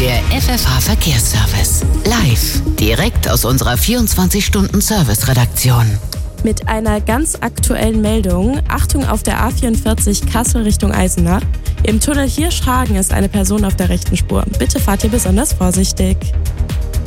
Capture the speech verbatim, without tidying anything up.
Der F F H-Verkehrsservice. Live. Direkt aus unserer vierundzwanzig-Stunden-Service-Redaktion. Mit einer ganz aktuellen Meldung. Achtung auf der A vierundvierzig Kassel Richtung Eisenach. Im Tunnel Hirschhagen ist eine Person auf der rechten Spur. Bitte fahrt ihr besonders vorsichtig.